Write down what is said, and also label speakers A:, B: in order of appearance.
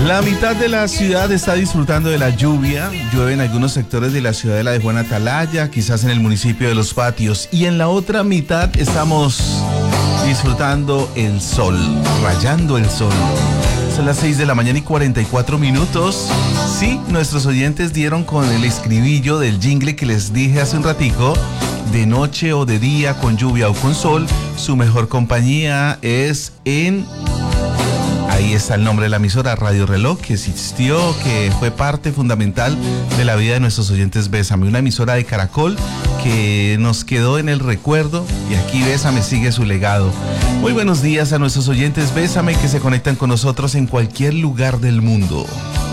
A: La mitad de la ciudad está disfrutando de la lluvia. Llueve en algunos sectores de la ciudadela de Juan Atalaya, quizás en el municipio de Los Patios. Y en la otra mitad estamos disfrutando el sol, rayando el sol. Son las 6 de la mañana y 44 minutos. Sí, nuestros oyentes dieron con el estribillo del jingle que les dije hace un ratico. De noche o de día, con lluvia o con sol, su mejor compañía es en... Ahí está el nombre de la emisora, Radio Reloj, que existió, que fue parte fundamental de la vida de nuestros oyentes Bésame, una emisora de Caracol que nos quedó en el recuerdo y aquí Bésame sigue su legado. Muy buenos días a nuestros oyentes Bésame que se conectan con nosotros en cualquier lugar del mundo.